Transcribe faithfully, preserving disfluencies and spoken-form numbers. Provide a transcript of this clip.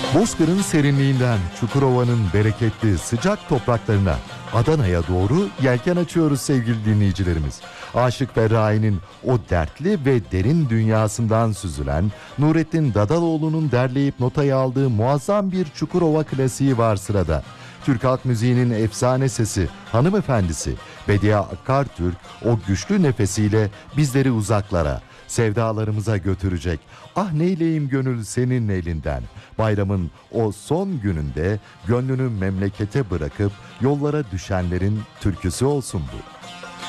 Bozkır'ın serinliğinden Çukurova'nın bereketli sıcak topraklarına, Adana'ya doğru yelken açıyoruz sevgili dinleyicilerimiz. Aşık Ferrai'nin o dertli ve derin dünyasından süzülen Nurettin Dadaloğlu'nun derleyip notaya aldığı muazzam bir Çukurova klasiği var sırada. Türk halk müziğinin efsane sesi, hanımefendisi Bediye Akartürk o güçlü nefesiyle bizleri uzaklara, sevdalarımıza götürecek. Ah neyleyim gönül senin elinden. Bayramın o son gününde gönlünü memlekete bırakıp yollara düşenlerin türküsü olsun bu.